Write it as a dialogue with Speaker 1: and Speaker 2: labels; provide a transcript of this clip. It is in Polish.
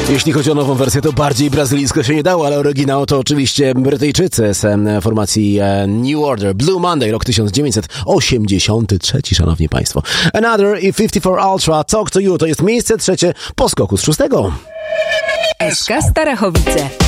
Speaker 1: Jeśli chodzi o nową wersję, to bardziej brazylijsko się nie dało, ale oryginał to oczywiście Brytyjczycy z formacji New Order. Blue Monday, rok 1983, szanowni państwo. Another i 54 Ultra, Talk to You, to jest miejsce trzecie po skoku z 6.
Speaker 2: SK Starachowice.